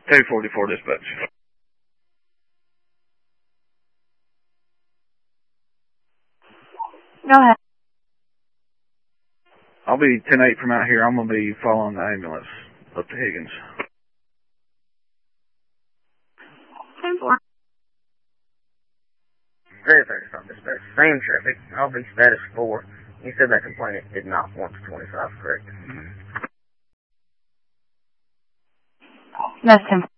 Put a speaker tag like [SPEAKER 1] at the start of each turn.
[SPEAKER 1] 244 dispatch.
[SPEAKER 2] Go ahead.
[SPEAKER 1] I'll be 10-8 from out here. I'm going to be following the ambulance up to Higgins.
[SPEAKER 2] 10-4.
[SPEAKER 3] Verified from dispatch. Same traffic. I'll be status 4. You said that complainant did not want to 25, correct?
[SPEAKER 2] That's 10-4.